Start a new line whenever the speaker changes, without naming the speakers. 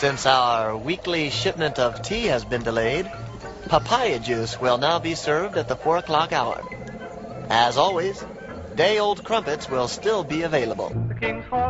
Since our weekly shipment of tea has been delayed, papaya juice will now be served at the 4 o'clock hour. As always, day-old crumpets will still be available.
The King's Horse.